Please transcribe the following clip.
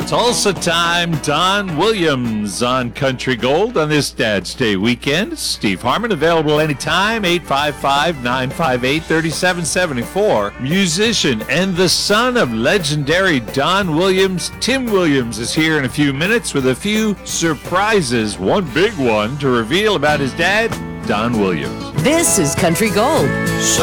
Tulsa time, Don Williams on Country Gold on this Dad's Day weekend. Steve Harmon available anytime, 855-958-3774. Musician and the son of legendary Don Williams, Tim Williams, is here in a few minutes with a few surprises. One big one to reveal about his dad, Don Williams. This is Country Gold. So